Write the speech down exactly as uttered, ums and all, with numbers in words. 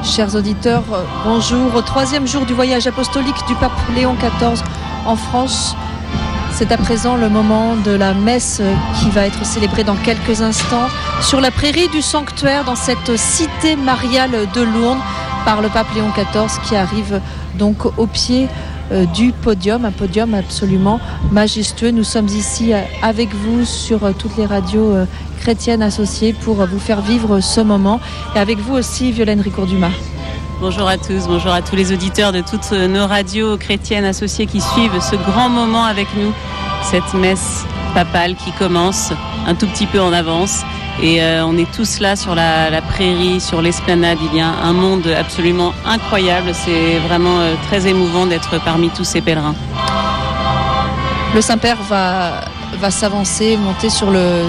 Chers auditeurs, bonjour. Au troisième jour du voyage apostolique du pape Léon quatorze en France, c'est à présent le moment de la messe qui va être célébrée dans quelques instants sur la prairie du sanctuaire dans cette cité mariale de Lourdes par le pape Léon quatorze qui arrive donc au pied du podium, un podium absolument majestueux. Nous sommes ici avec vous sur toutes les radios chrétiennes associées pour vous faire vivre ce moment et avec vous aussi Violaine Ricourt-Dumas. Bonjour à tous, bonjour à tous les auditeurs de toutes nos radios chrétiennes associées qui suivent ce grand moment avec nous, cette messe papale qui commence un tout petit peu en avance. Et euh, on est tous là sur la, la prairie, sur l'esplanade. Il y a un monde absolument incroyable. C'est vraiment euh, très émouvant d'être parmi tous ces pèlerins. Le Saint-Père va, va s'avancer, monter sur le